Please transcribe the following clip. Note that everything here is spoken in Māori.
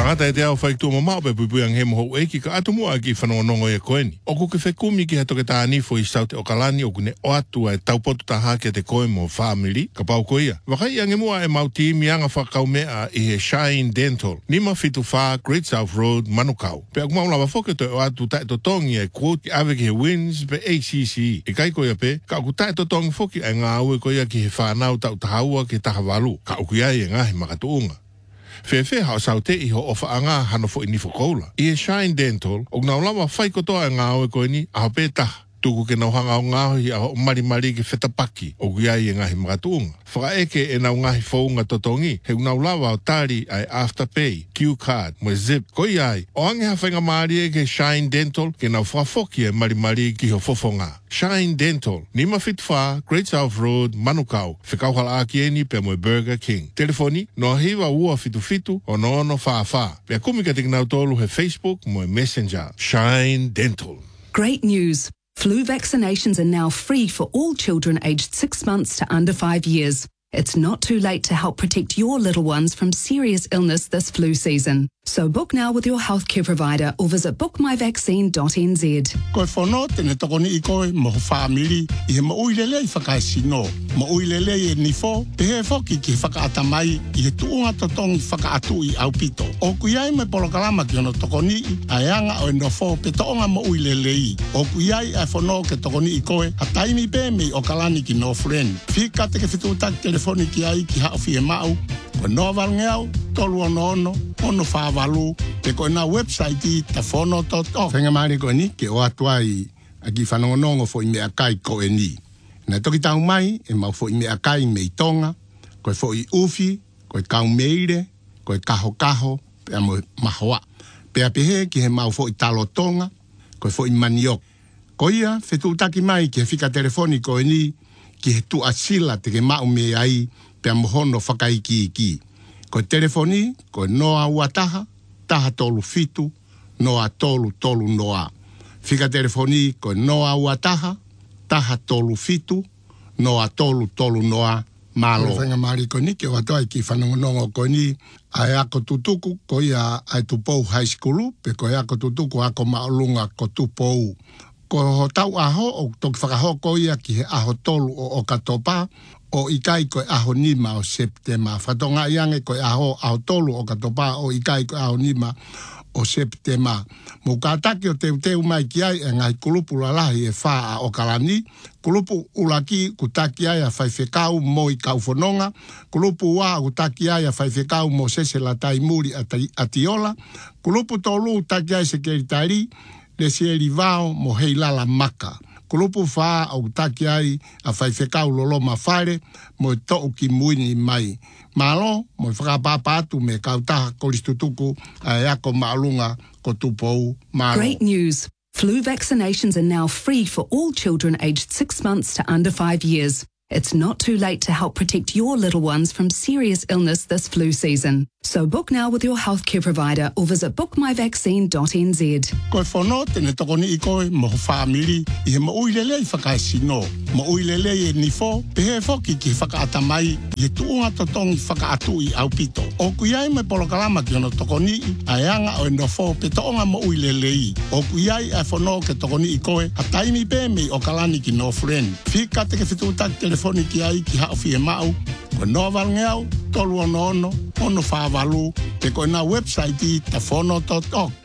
Tangata e te au whaitu mamau pe pupuang he moho eki ka atu mua ki whanongongo e koeni. Oku ke whekumi ki hato ke tānifo I Saute Okalani oku ne o atua e taupotu taha ke te koe mo family ka pau koia. Wakai ange mua e mauti mianga whakaumea I he Shine Dental. Nima fitu wha Great South Road Manukau. Pe aku maula whafoke to o atu tae to tongi e quote ave ki he wins pe ACC. E kai koia pe ka aku tae to tongi foki e ngā aue koia ki he whanau tau tahaua ki tahawalu. Ka uku iai e ngahi makatuunga. Fefe hao saute I ho ofa anga hano fo ini fokola. I e Shine Dental, o ngā ulawa whai kotoa e ngā oe koe ni, aho pētaha. Tuku ke nauhanga o ngāhi a ho marimari ke whetapaki, o guiai e ngahi makatuunga. Whakaeke e nau ngahi whaunga totongi, he unaulawa o tari ai Afterpay, Q-Card, mo Zip. Koi ai, o ange hawhainga maari e ke Shine Dental, ke nau whafoki e marimari ki ho fofonga. Shine Dental, Nima Fitfa, Great South Road, Manukau, Whikauhala Akieni pe mo Burger King. Telefoni, no hiwa ua fitu o no ono wha. Pea kumika tik nau tolu he Facebook mo Messenger. Shine Dental. Great news. Flu vaccinations are now free for all children aged 6 months to under 5 years. It's not too late to help protect your little ones from serious illness this flu season. So book now with your healthcare provider or visit bookmyvaccine.nz. Koe whono tene tokoni I koe mo whaamiri I he mauilele I whakaesino. Mauilele I nifo, pe he whoki ki whakaatamai I he tuunga totongi whakaatu I aupito. O kuiai me polokalama ki ono tokoni I anga o enofo pe toonga mauilele I. O kuiai ai whono ke tokoni I koe a taimi pe me o kalani ki no friend. Whika te ke whitutak telefoni ki ai ki haofi e mau. Ko no valngeau, tolu ono whāwalu, te koe nā website I tafono.org. Whenga maari koe ni, ke o atuai a ki whanongonongo fo I mea kai koe ni. Nā toki tau mai, e mau fo I mea kai mei tonga, koe fo I ufi, koe kau meire, koe kaho, pea mo mahoa. Pea pehe ki he mau fo I talo tonga, koe fo I maniok. Ko ia, whetutaki mai ki he whika telefoni koe ni, ki he tu asila te ke mau mea ai, pea mohono whakaiki. Ko telefoni, ko noa uataha, taha tolu fitu, noa tolu noa. Whika telefoni, ko noa uataha, taha tolu fitu, noa tolu noa, malo. Whenga maari ko ni, ke watoa ki whanongonongo ko ni, ai ako tutuku, ko ia ai tupou high school, pe ko ia ako tutuku, ako maolunga ko tupou. Ko ho tau aho, o toki whakaho ko ia ki he aho tolu o katopa, o ikai koe aho nima o Septema. Whatonga iange koe aho tolu o katopa o ikai koe aho nima o Septema. Mo kātaki o teu mai ki ai e ngai kulupu lalahi e whaa o kalani. Kulupu ulaki kutaki ai a whaiwhekau mo I kauwhanonga. Kulupu wā kutaki ai a whaiwhekau mo sese la tai muri atiola. Kulupu tolu taki ai se keritari le sieri vao mo hei lala maka. Kulupu whaa au taki ai a whaiwhekau lolo mawhare mo to'u ki muini mai. Malo mo whakapapatu me kautaha koristutuku a eako maalunga ko tupou malo. Great news. Flu vaccinations are now free for all children aged 6 months to under 5 years. It's not too late to help protect your little ones from serious illness this flu season. So book now with your healthcare provider or visit bookmyvaccine.nz. Koe whono tene tokoni I koe mo whaamiri I he mauilele I whakaesino. Mauilele I nifo, pe he whoki ki whakaatamai I he tuunga totongi whakaatu I aupito. O kuiai me polokalama ki ono tokoni ai anga o enofo pe toonga mauilele I. O kuiai ai whono ke tokoni I koe a taimi pe me o kalani ki no friend. Whika te ke whitutak telefoni ki ai ki haofi e mau, ko no valngeau, tolu ono whāwalu, te koe nā website I tafono.org.